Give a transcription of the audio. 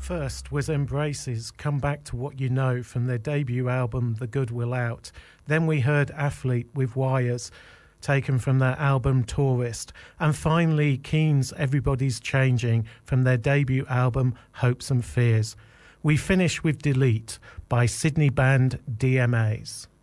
First was Embraces, Come Back to What You Know from their debut album The Good Will Out. Then we heard Athlete with Wires, taken from their album Tourist. And finally Keane's Everybody's Changing from their debut album Hopes and Fears. We finish with Delete by Sydney band DMAs.